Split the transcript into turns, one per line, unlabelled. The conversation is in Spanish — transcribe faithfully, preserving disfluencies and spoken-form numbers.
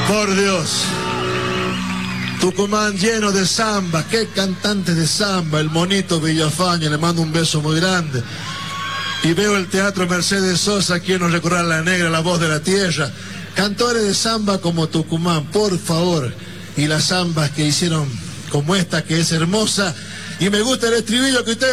Por Dios. Tucumán lleno de samba, qué cantantes de samba, el monito Villafaña, le mando un beso muy grande. Y veo el Teatro Mercedes Sosa, quien nos recorrerá la negra, la voz de la tierra. Cantores de samba como Tucumán, por favor. Y las zambas que hicieron como esta, que es hermosa. Y me gusta el estribillo que ustedes